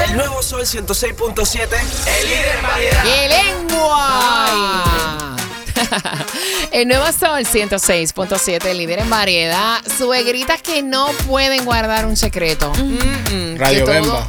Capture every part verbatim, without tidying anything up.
El nuevo Sol ciento seis punto siete, el líder en variedad. ¡Qué lengua! El nuevo Sol ciento seis punto siete, el líder en variedad. Suegritas que no pueden guardar un secreto. Mm-mm, Radio que todo- Bemba.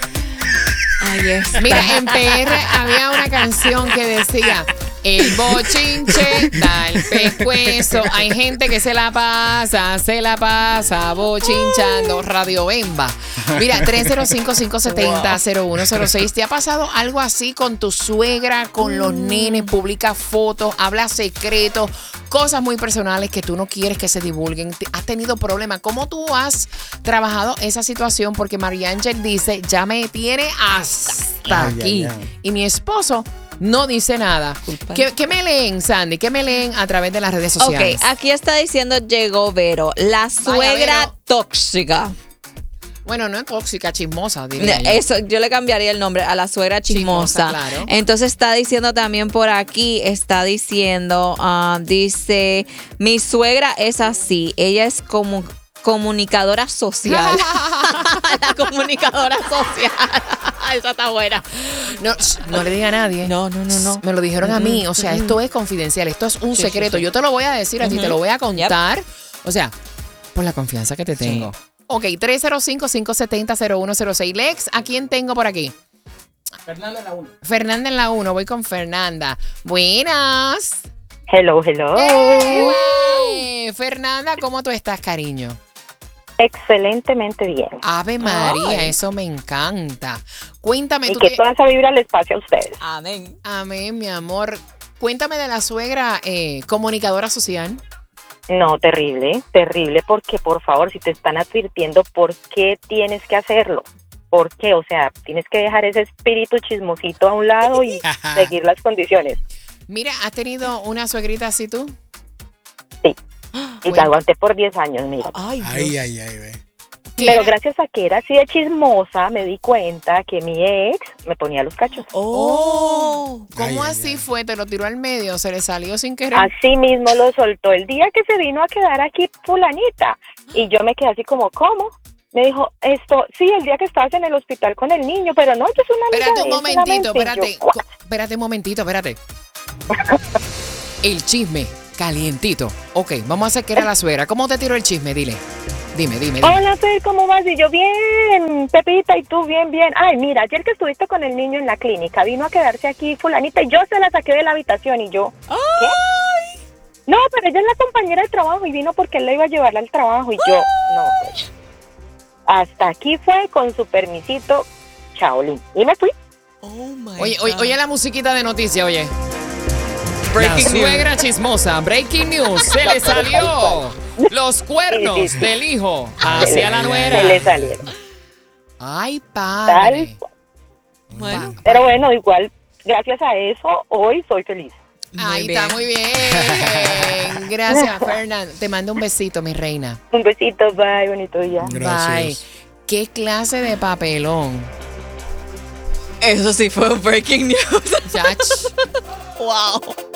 Ay, es. Mira, en P R había una canción que decía: el bochinche da el pescuezo. Hay gente que se la pasa, se la pasa bochinchando. Radio Bemba. Mira, tres cero cinco, cinco siete cero, cero uno cero seis. ¿Te ha pasado algo así con tu suegra, con los nenes? Publica fotos, habla secretos, cosas muy personales que tú no quieres que se divulguen. Te- ¿Has tenido problemas? ¿Cómo tú has trabajado esa situación? Porque María Ángel dice: ya me tiene hasta Ay, aquí. ay, ay. Y mi esposo no dice nada. ¿Qué, qué me leen, Sandy? ¿Qué me leen a través de las redes sociales? Ok, aquí está diciendo llegó Vero, la suegra Vero. tóxica. Bueno, no es tóxica, chismosa, diría yo. Eso, yo le cambiaría el nombre a la suegra chismosa. Chismosa, claro. Entonces está diciendo también por aquí, está diciendo, ah, dice, mi suegra es así, ella es como comunicadora social. La comunicadora social. Esa está buena. No, shh, no le diga a nadie. No, no, no, no. Me lo dijeron a mí. O sea, esto es confidencial. Esto es un Sí, secreto. sí, sí. Yo te lo voy a decir a ti, te lo voy a contar. O sea, por la confianza que te tengo. Ok, tres cero cinco, cinco siete cero, cero uno cero seis. Lex, ¿a quién tengo por aquí? Fernanda en la uno. Fernanda en la uno. Voy con Fernanda. Buenas. Hello, hello. Eh, Fernanda, ¿cómo tú estás, cariño? Excelentemente bien. Ave María, Ay. eso me encanta. Cuéntame, Y tú que te- toda esa vibra les pase a ustedes. Amén. Amén, mi amor. Cuéntame de la suegra eh, comunicadora social. No, terrible, terrible, porque por favor, si te están advirtiendo, ¿por qué tienes que hacerlo? ¿Por qué? O sea, tienes que dejar ese espíritu chismosito a un lado y seguir las condiciones. Mira, ¿has tenido una suegrita así tú? Sí. Y Bueno. te aguanté por diez años, mira. Ay, Dios. Ay, ay, ay, ve. ¿Qué Pero era? gracias a que era así de chismosa, me di cuenta que mi ex me ponía los cachos. Oh. ¿Cómo Ay, ay, así ay. fue? ¿Te lo tiró al medio? ¿Se le salió sin querer? Así mismo lo soltó el día que se vino a quedar aquí fulanita. Y yo me quedé así como, ¿cómo? Me dijo, esto, sí, el día que estabas en el hospital con el niño, pero no, yo soy una amiga Espérate de un él momentito, solamente". Y espérate. yo, "¿What?". co- Espérate un momentito, espérate. El chisme, calientito. Ok, vamos a hacer que era la suegra. ¿Cómo te tiró el chisme? Dile. Dime, dime, dime. Hola, Fer, ¿cómo vas? Y yo, bien, Pepita, y tú, bien, bien. Ay, mira, ayer que estuviste con el niño en la clínica, vino a quedarse aquí fulanita y yo se la saqué de la habitación y yo, ¿qué? No, pero ella es la compañera de trabajo y vino porque él la iba a llevar al trabajo y yo, no, pues. Hasta aquí fue con su permisito, chaolín. Y me fui. Oh my Oye, oye, God. oye la musiquita de noticia, oye. Breaking suegra chismosa, breaking news, se le salió los cuernos Sí, sí, sí. del hijo hacia la Se le nuera. salieron. Ay, padre. Bueno. Pero bueno, igual, gracias a eso, hoy soy feliz. Ahí Muy está, bien. muy bien. Gracias, Fernanda. Te mando un besito, mi reina. Un besito, bye, bonito día. Gracias. Bye. ¿Qué clase de papelón? Eso sí fue un breaking news. Chach. Wow.